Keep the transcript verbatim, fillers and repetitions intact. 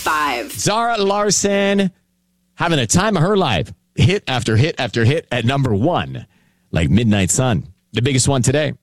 five. Zara Larson having the time of her life. Hit after hit after hit at number one. Like Midnight Sun. The biggest one today.